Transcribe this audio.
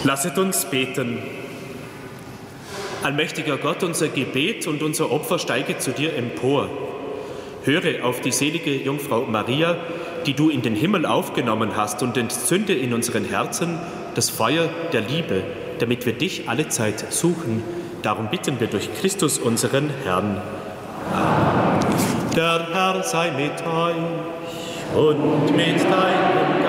Lasset uns beten. Allmächtiger Gott, unser Gebet und unser Opfer steige zu dir empor. Höre auf die selige Jungfrau Maria, die du in den Himmel aufgenommen hast, und entzünde in unseren Herzen das Feuer der Liebe, damit wir dich allezeit suchen. Darum bitten wir durch Christus, unseren Herrn. Amen. Der Herr sei mit euch und mit deinem